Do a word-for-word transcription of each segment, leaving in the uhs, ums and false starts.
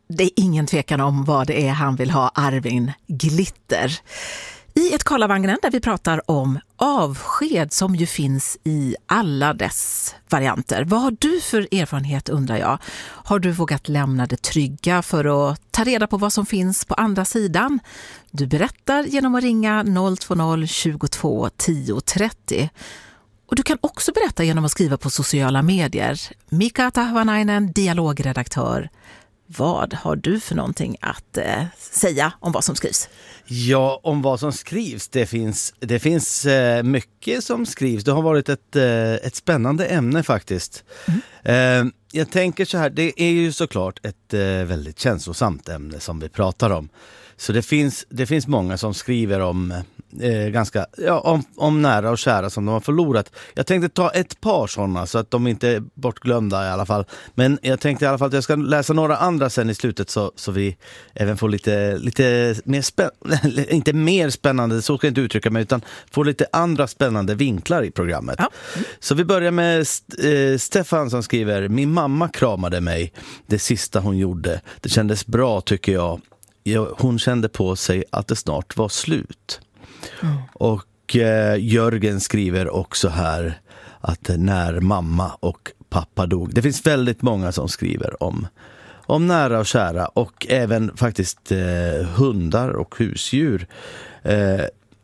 Det är ingen tvekan om vad det är han vill ha, Arvin Glitter. I ett Karlavagnen där vi pratar om avsked som ju finns i alla dess varianter. Vad har du för erfarenhet, undrar jag? Har du vågat lämna det trygga för att ta reda på vad som finns på andra sidan? Du berättar genom att ringa noll två noll tjugotvå tio trettio. Och du kan också berätta genom att skriva på sociala medier. Mika Tahvanainen, dialogredaktör. Vad har du för någonting att eh, säga om vad som skrivs? Ja, om vad som skrivs. Det finns, det finns eh, mycket som skrivs. Det har varit ett, eh, ett spännande ämne faktiskt. Mm. Eh, jag tänker så här, det är ju såklart ett eh, väldigt känslosamt ämne som vi pratar om. Så det finns, det finns många som skriver om, eh, ganska, ja, om, om nära och kära som de har förlorat. Jag tänkte ta ett par sådana så att de inte är bortglömda i alla fall. Men jag tänkte i alla fall att jag ska läsa några andra sen i slutet så, så vi även får lite, lite mer spännande, inte mer spännande, så ska jag inte uttrycka mig, utan får lite andra spännande vinklar i programmet. Ja. Mm. Så vi börjar med eh, Stefan som skriver: min mamma kramade mig det sista hon gjorde. Det kändes bra, tycker jag. Hon kände på sig att det snart var slut. Mm. Och eh, Jörgen skriver också här att när mamma och pappa dog. Det finns väldigt många som skriver om, om nära och kära och även faktiskt eh, hundar och husdjur. Eh,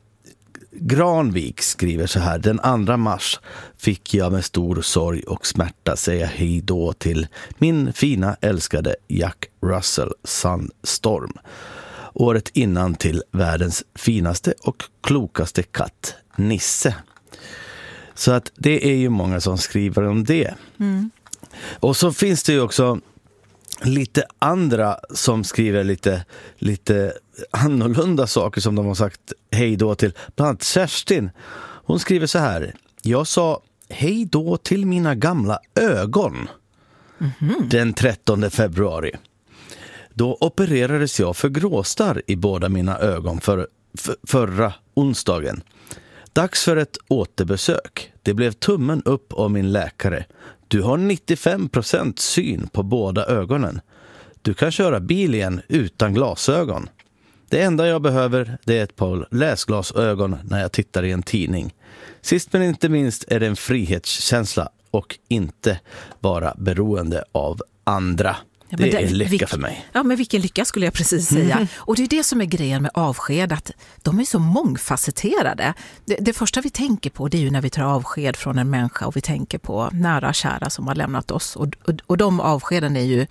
Granvik skriver så här: den andra mars fick jag med stor sorg och smärta säga hej då till min fina älskade Jack Russell Sandstorm. Året innan till världens finaste och klokaste katt, Nisse. Så att det är ju många som skriver om det. Mm. Och så finns det ju också lite andra som skriver lite, lite annorlunda saker som de har sagt hej då till. Bland annat Kerstin. Hon skriver så här: jag sa hej då till mina gamla ögon mm-hmm. den trettonde februari. Då opererades jag för gråstarr i båda mina ögon för, för, förra onsdagen. Dags för ett återbesök. Det blev tummen upp av min läkare. Du har nittiofem procent syn på båda ögonen. Du kan köra bil igen utan glasögon. Det enda jag behöver, det är ett par läsglasögon när jag tittar i en tidning. Sist men inte minst är det en frihetskänsla och inte vara beroende av andra. Ja, det, det är lycka vilk, för mig. Ja, men vilken lycka skulle jag precis säga. Mm. Och det är det som är grejen med avsked, att de är så mångfacetterade. Det, det första vi tänker på, det är ju när vi tar avsked från en människa och vi tänker på nära och kära som har lämnat oss. Och, och, och de avskeden är ju,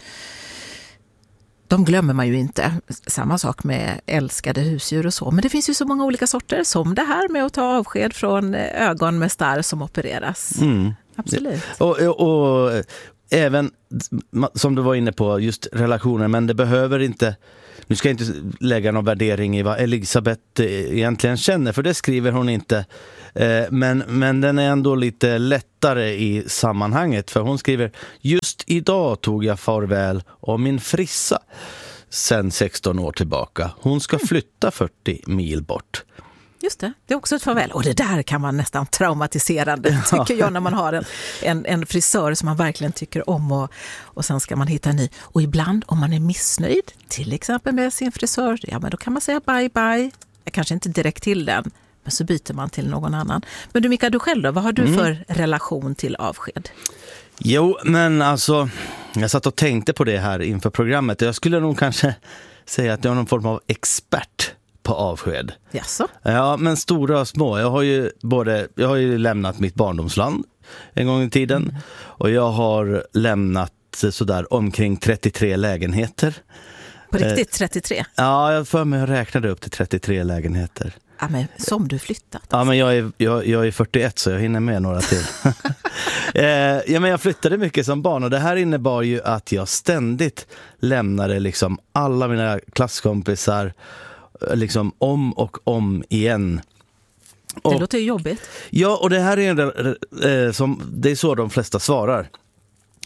de glömmer man ju inte. Samma sak med älskade husdjur och så. Men det finns ju så många olika sorter, som det här med att ta avsked från ögon med starr som opereras. Mm. Absolut. Och, och, och även som du var inne på, just relationer, men det behöver inte, nu ska jag inte lägga någon värdering i vad Elisabeth egentligen känner, för det skriver hon inte, men, men den är ändå lite lättare i sammanhanget, för hon skriver: just idag tog jag farväl av min frissa sen sexton år tillbaka. Hon ska flytta fyrtio mil bort. Just det, det är också ett farväl. Och det där kan man nästan traumatiserande, tycker jag, när man har en, en, en frisör som man verkligen tycker om och, och sen ska man hitta en ny. Och ibland om man är missnöjd, till exempel med sin frisör, ja men då kan man säga bye bye. Jag kanske inte direkt till den, men så byter man till någon annan. Men du Mika, du själv då, vad har du mm. för relation till avsked? Jo, men alltså, jag satt och tänkte på det här inför programmet. Jag skulle nog kanske säga att jag är någon form av expert på avsked. Jaså? Ja, men stora och små. Jag har ju både, jag har ju lämnat mitt barndomsland en gång i tiden. Mm. Och jag har lämnat sådär omkring trettiotre lägenheter. På riktigt trettiotre? Eh, ja, jag för mig jag räknade upp till trettiotre lägenheter. Ja, men som du flyttat. Alltså. Ja, men jag är, jag, jag är fyrtioett så jag hinner med några till. eh, ja, men jag flyttade mycket som barn och det här innebar ju att jag ständigt lämnade liksom alla mina klasskompisar liksom om och om igen. Det och, låter ju jobbigt. Ja, och det här är en, eh, som, det är så de flesta svarar.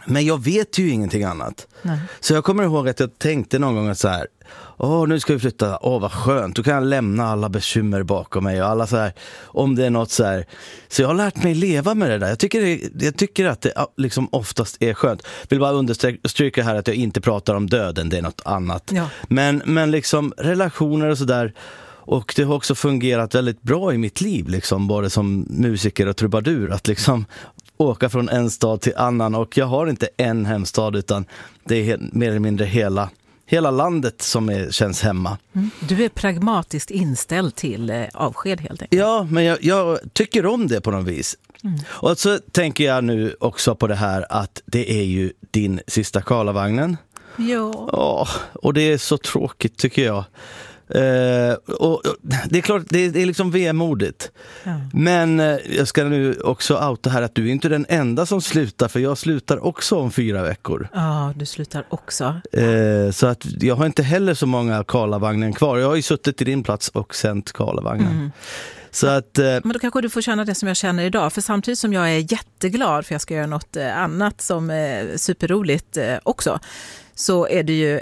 Men jag vet ju ingenting annat. Nej. Så jag kommer ihåg att jag tänkte någon gång att så här, åh, nu ska vi flytta, åh vad skönt, då kan jag lämna alla bekymmer bakom mig och alla så här, om det är något så här. Så jag har lärt mig leva med det där. Jag tycker, det, jag tycker att det liksom oftast är skönt. Vill bara understryka här att jag inte pratar om döden, det är något annat. Ja. Men, men liksom relationer och sådär. Och det har också fungerat väldigt bra i mitt liv, liksom, både som musiker och trubadur, att liksom åka från en stad till annan. Och jag har inte en hemstad, utan det är he- mer eller mindre hela, hela landet som är, känns hemma. Mm. Du är pragmatiskt inställd till eh, avsked helt enkelt. Ja, men jag, jag tycker om det på något vis. Mm. Och så tänker jag nu också på det här att det är ju din sista Karlavagnen. Ja. Åh, och det är så tråkigt tycker jag. Uh, och, och det är klart, det, det är liksom vemodigt. Ja. Men uh, jag ska nu också outa här att du är inte den enda som slutar, för jag slutar också om fyra veckor. Ja, du slutar också. Uh, så att jag har inte heller så många Karlavagnen kvar. Jag har ju suttit i din plats och sänt Karlavagnen. Mm. Så att, uh, Men då kanske du får känna det som jag känner idag. För samtidigt som jag är jätteglad för jag ska göra något annat som är superroligt också, så är det ju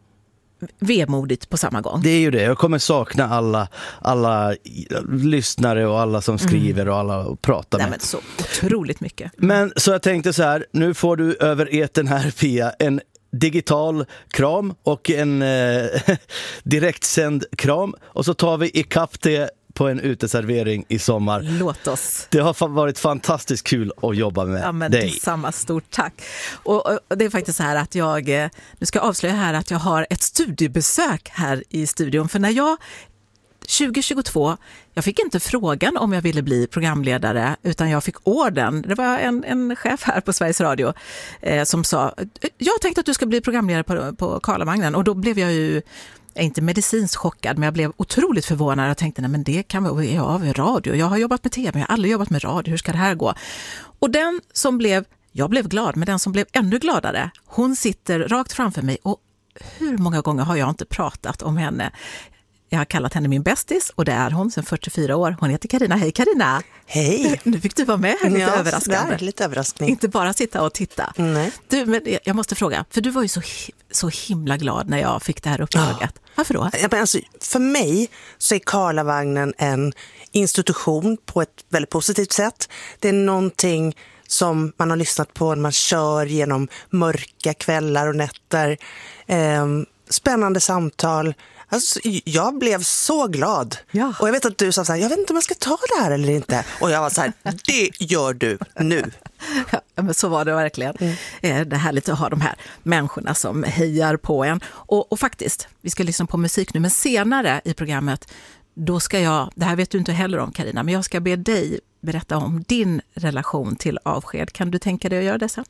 vemodigt på samma gång. Det är ju det. Jag kommer sakna alla, alla lyssnare och alla som skriver mm. och alla att prata med. Nej, men så otroligt mycket. Men så jag tänkte så här, nu får du över etern här, Pia, en digital kram och en eh, direktsänd kram. Och så tar vi ikapp det på en uteservering i sommar. Låt oss. Det har varit fantastiskt kul att jobba med ja, men dig. Samma, stort tack. Och, och det är faktiskt så här att jag, nu ska jag avslöja här att jag har ett studiebesök här i studion. För när jag tjugo tjugotvå, jag fick inte frågan om jag ville bli programledare, utan jag fick orden. Det var en, en chef här på Sveriges Radio eh, som sa, jag tänkte att du ska bli programledare på, på Karlavagnen. Och då blev jag ju Jag är inte medicinskt chockad, men jag blev otroligt förvånad. Jag tänkte, nej men det kan vara jag av radio. Jag har jobbat med tv, jag har aldrig jobbat med radio. Hur ska det här gå? Och den som blev, jag blev glad, men den som blev ännu gladare, hon sitter rakt framför mig. Och hur många gånger har jag inte pratat om henne? Jag har kallat henne min bästis och det är hon sedan fyrtiofyra år. Hon heter Carina. Hej Carina! Hej! Nu fick du vara med här, lite ja, överraskande. Där, lite överraskning. Inte bara sitta och titta. Nej. Du, men jag måste fråga, för du var ju så, så himla glad när jag fick det här uppdraget. Ja. Varför då? Ja, men alltså, för mig så är Karlavagnen en institution på ett väldigt positivt sätt. Det är någonting som man har lyssnat på när man kör genom mörka kvällar och nätter. Eh, spännande samtal. Alltså, jag blev så glad. Ja. Och jag vet att du sa så här, jag vet inte om jag ska ta det här eller inte. Och jag var så här, det gör du nu. Ja, men så var det verkligen. Mm. Det är härligt att ha de här människorna som hejar på en. Och, och faktiskt, vi ska lyssna på musik nu, men senare i programmet, då ska jag, det här vet du inte heller om Carina, men jag ska be dig berätta om din relation till avsked. Kan du tänka dig att göra det sen?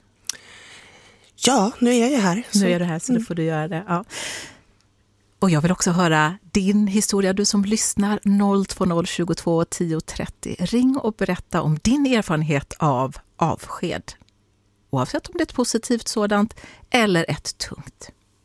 Ja, nu är jag ju här. Så. Nu är du här, så mm. då får du göra det. Ja. Och jag vill också höra din historia, du som lyssnar, noll två noll tjugotvå tio trettio. Ring och berätta om din erfarenhet av avsked. Oavsett om det är ett positivt sådant eller ett tungt.